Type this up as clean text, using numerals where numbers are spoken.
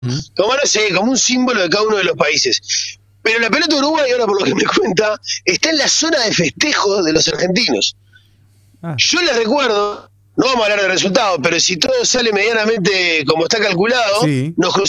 como no sé, como un símbolo de cada uno de los países. Pero la pelota de Uruguay, ahora por lo que me cuenta, está en la zona de festejo de los argentinos. Ah, Yo les recuerdo, no vamos a hablar de resultados, pero si todo sale medianamente como está calculado, sí. nos